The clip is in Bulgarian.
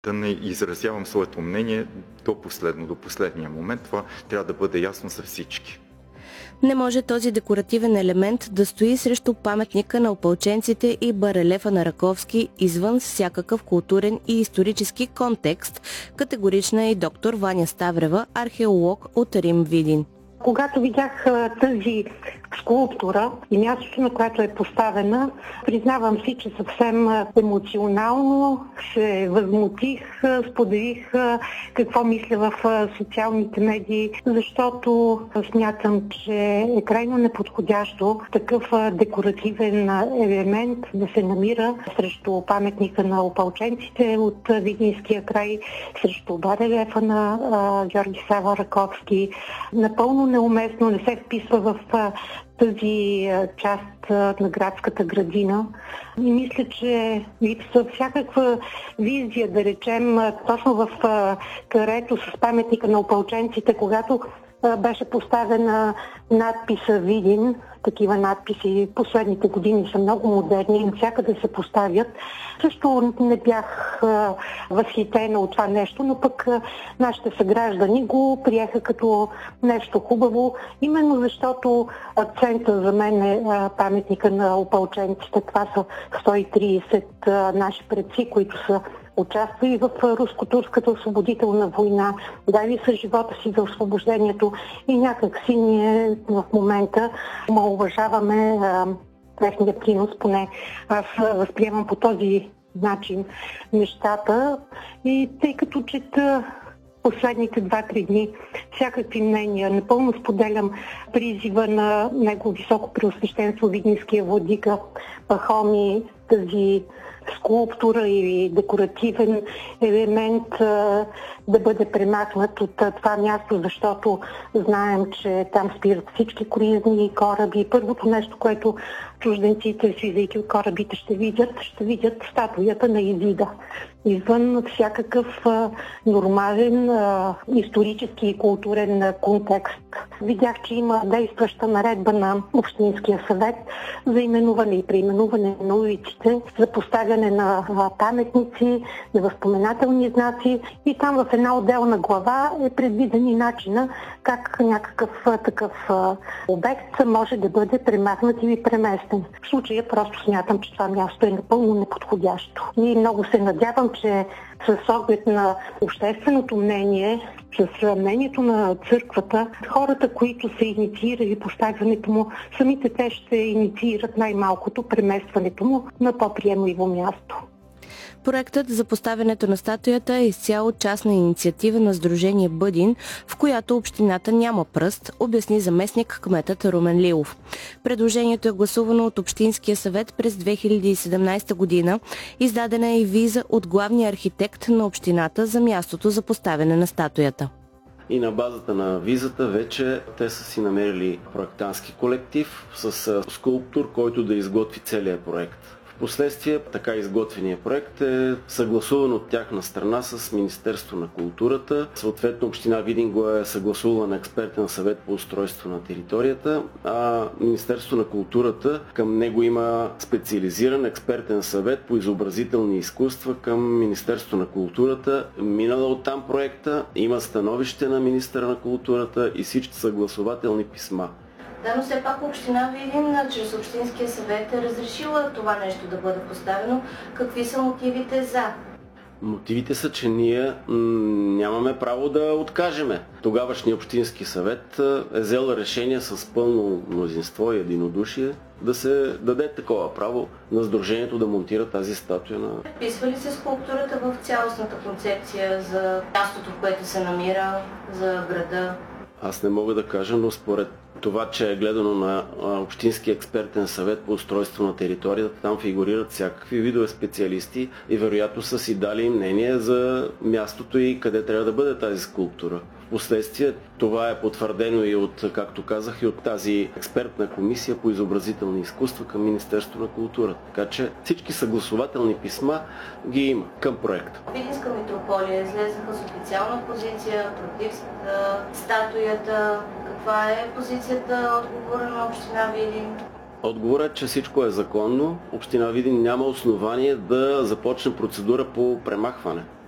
Да не изразявам своето мнение до последния момент. Това трябва да бъде ясно за всички. Не може този декоративен елемент да стои срещу паметника на опълченците и барелефа на Раковски извън всякакъв културен и исторически контекст. Категорична е и доктор Ваня Ставрева, археолог от Рим, Видин. Когато видях тази скулптура и мястото, на което е поставена, признавам си, че съвсем емоционално се възмутих, споделих какво мисля в социалните медии, защото смятам, че е крайно неподходящо такъв декоративен елемент да се намира срещу паметника на опълченците от Видинския край, срещу барелефа на Георги Сава Раковски. Напълно неуместно, не се вписва в тази част на градската градина. И мисля, че липсва всякаква визия, да речем, точно в карето с паметника на опълченците, когато беше поставена надписа Видин. Такива надписи последните години са много модерни и навсякъде се поставят. Също не бях възхитена от това нещо, но пък нашите съграждани го приеха като нещо хубаво, именно защото акцента за мен е паметника на опълченците. Това са 130 наши предци, които са участвали в руско-турската освободителна война, дали са живота си за освобождението и някак си ние в момента уважаваме техния принос, поне аз възприемам по този начин нещата. И тъй като чета последните 2-3 дни всякакви мнения, напълно споделям призива на Негово високо преосвещенство Видинския владика Пахомий, тази скулптура или декоративен елемент да бъде премахнат от това място, защото знаем, че там спират всички круизни кораби. Първото нещо, което чужденците, слизайки от корабите, ще видят статуята на Изида. Извън всякакъв нормален исторически и културен контекст. Видях, че има действаща наредба на Общинския съвет за именуване и преименуване на улиците, за поставяне на паметници, на възпоменателни знаци и там в една отделна глава е предвиден и начина как някакъв такъв обект може да бъде премахнат или преместен. В случая просто смятам, че това място е напълно неподходящо. И много се надявам, че с оглед на общественото мнение, с мнението на църквата, хората, които са инициирали поставянето му, самите те ще инициират най-малкото преместването му на по-приемливо място. Проектът за поставянето на статуята е изцяло частна инициатива на Сдружение Бъдин, в която общината няма пръст, обясни заместник кметът Румен Лилов. Предложението е гласувано от Общинския съвет през 2017 година. Издадена е и виза от главния архитект на общината за мястото за поставяне на статуята. И на базата на визата вече те са си намерили проектантски колектив с скулптор, който да изготви целия проект. Впоследствие така изготвения проект е съгласуван от тяхна страна с Министерство на културата. Съответно Община Видин го е съгласувала на експертен съвет по устройство на територията, а Министерство на културата към него има специализиран експертен съвет по изобразителни изкуства към Министерство на културата. Минала оттам проекта, има становище на министъра на културата и всички съгласувателни писма. Да, но все пак Община Видин чрез Общинския съвет е разрешила това нещо да бъде поставено. Какви са мотивите за? Мотивите са, че ние нямаме право да откажеме. Тогавашният Общински съвет е взел решение с пълно мнозинство и единодушие да се даде такова право на сдружението да монтира тази статуя на... Вписва ли се скулптурата в цялостната концепция за мястото, в което се намира, за града? Аз не мога да кажа, но според това, че е гледано на Общински експертен съвет по устройство на територията, там фигурират всякакви видове специалисти и вероятно са си дали мнение за мястото и къде трябва да бъде тази скулптура. Впоследствие това е потвърдено и от, както казах, и от тази експертна комисия по изобразителни изкуства към Министерство на културата. Така че всички съгласувателни писма ги има към проекта. Видинска митрополия излезнаха с официална позиция против статуята. Каква е позицията, отговора на Община Видин? Отговорът е, че всичко е законно. Община Видин няма основание да започне процедура по премахване.